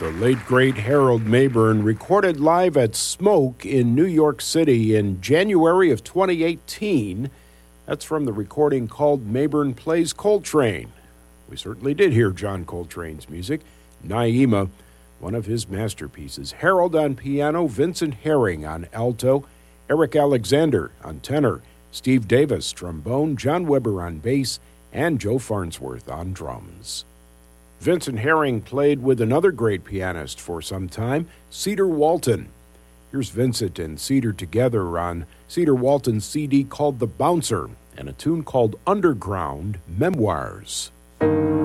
The late, great Harold Mabern recorded live at Smoke in New York City in January of 2018. That's from the recording called Mabern Plays Coltrane. We certainly did hear John Coltrane's music. Naima, one of his masterpieces. Harold on piano, Vincent Herring on alto, Eric Alexander on tenor, Steve Davis, trombone, John Weber on bass, and Joe Farnsworth on drums. Vincent Herring played with another great pianist for some time, Cedar Walton. Here's Vincent and Cedar together on Cedar Walton's CD called The Bouncer and a tune called Underground Memoirs.